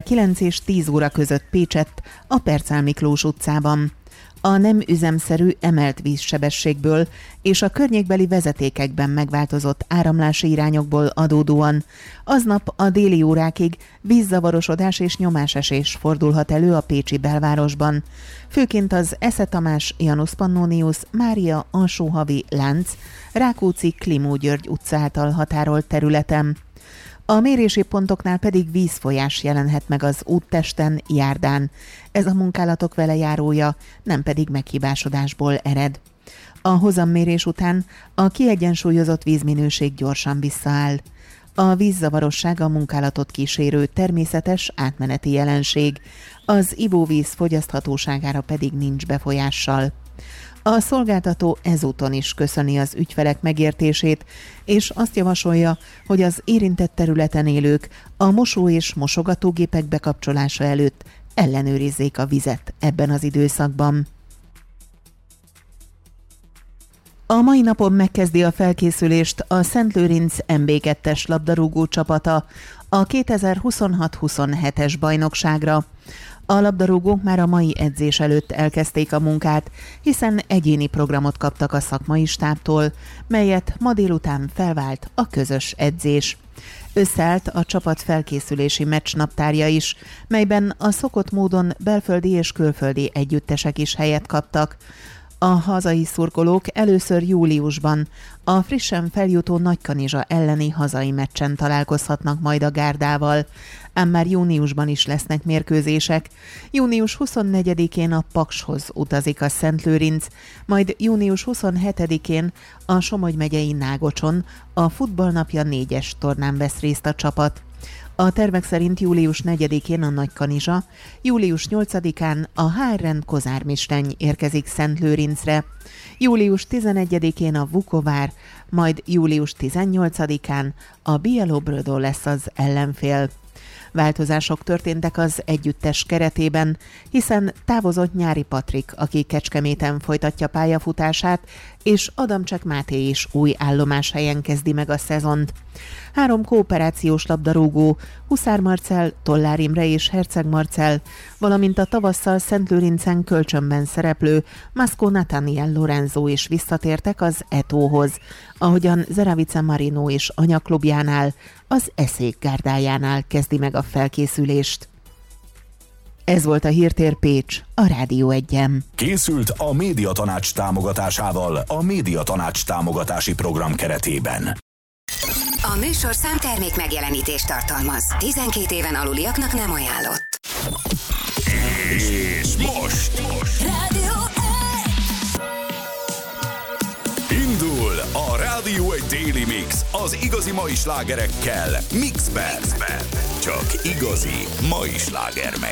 9 és 10 óra között Pécsett, a Percál Miklós utcában. A nem üzemszerű emelt vízsebességből és a környékbeli vezetékekben megváltozott áramlási irányokból adódóan aznap a déli órákig vízzavarosodás és nyomásesés fordulhat elő a pécsi belvárosban, főként az Esze Tamás, Janus Pannonius, Mária Alsóhavi Lánc, Rákóczi Klimó György utca által határolt területen. A mérési pontoknál pedig vízfolyás jelenhet meg az úttesten, járdán. Ez a munkálatok velejárója, nem pedig meghibásodásból ered. A hozammérés után a kiegyensúlyozott vízminőség gyorsan visszaáll. A vízzavarosság a munkálatot kísérő természetes átmeneti jelenség, az ivóvíz fogyaszthatóságára pedig nincs befolyással. A szolgáltató ezúton is köszöni az ügyfelek megértését, és azt javasolja, hogy az érintett területen élők a mosó- és mosogatógépek bekapcsolása előtt ellenőrizzék a vizet ebben az időszakban. A mai napon megkezdi a felkészülést a Szentlőrinc MB2-es labdarúgó csapata a 2026-27-es bajnokságra. A labdarúgók már a mai edzés előtt elkezdték a munkát, hiszen egyéni programot kaptak a szakmai stábtól, melyet ma délután felvált a közös edzés. Összeállt a csapat felkészülési meccsnaptárja is, melyben a szokott módon belföldi és külföldi együttesek is helyet kaptak. A hazai szurkolók először júliusban a frissen feljutó Nagykanizsa elleni hazai meccsen találkozhatnak majd a gárdával, ám már júniusban is lesznek mérkőzések. Június 24-én a Pakshoz utazik a Szentlőrinc, majd június 27-én a Somogy megyei Nágocson a futballnapja 4-es tornán vesz részt a csapat. A tervek szerint július 4-én a Nagykanizsa, július 8-án a HRN Kozármisteny érkezik Szentlőrincre, július 11-én a Vukovár, majd július 18-án a Bielobrodo lesz az ellenfél. Változások történtek az együttes keretében, hiszen távozott Nyári Patrik, aki Kecskeméten folytatja pályafutását, és Adamcsek Máté is új állomáshelyen kezdi meg a szezont. 3 kooperációs labdarúgó, Huszár Marcell, Tollár Imre és Herceg Marcell, valamint a tavasszal Szentlőrincen kölcsönben szereplő Masco Nathaniel Lorenzo is visszatértek az Etóhoz, ahogyan Zeravice Marino és anyaklubjánál, az Eszék gárdájánál kezdi meg a felkészülést. Ez volt a Hírtér Pécs, a Rádió 1-en. Készült a Médiatanács támogatásával a Médiatanács támogatási program keretében. A műsorszám termék megjelenítést tartalmaz. 12 éven aluliaknak nem ajánlott. És most Rádió 1! indul a Rádió 1 Daily Mix az igazi mai slágerekkel Mixben. Csak igazi mai sláger